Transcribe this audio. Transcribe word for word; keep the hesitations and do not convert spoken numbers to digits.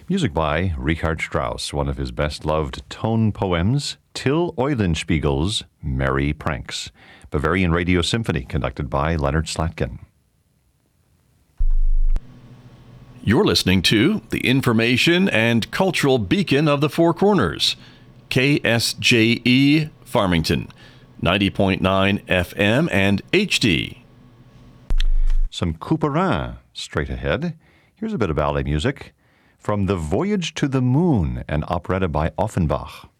Music by Richard Strauss, one of his best-loved tone poems, Till Eulenspiegel's Merry Pranks. Bavarian Radio Symphony, conducted by Leonard Slatkin. You're listening to the information and cultural beacon of the Four Corners, K S J E Farmington, ninety point nine F M and H D. Some Couperin straight ahead. Here's a bit of ballet music from The Voyage to the Moon, an operetta by Offenbach.